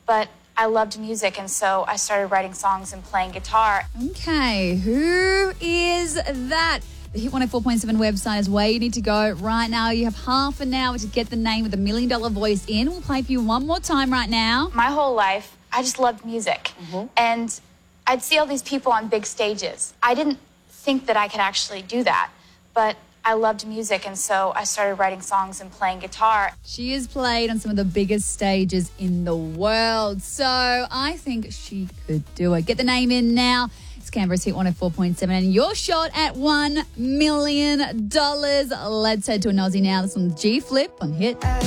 but I loved music, and so I started writing songs and playing guitar. Okay, who is that? The Hit 104.7 website is where you need to go right now. You have half an hour to get the name of the $1 Million Voice in. We'll play for you one more time right now. My whole life, I just loved music. And I'd see all these people on big stages. I didn't think that I could actually do that, but I loved music, and so I started writing songs and playing guitar. She has played on some of the biggest stages in the world, so I think she could do it. Get the name in now. It's Canberra's Hit 104.7, and your shot at $1 million. Let's head to an Aussie now. This one's G Flip on Hit.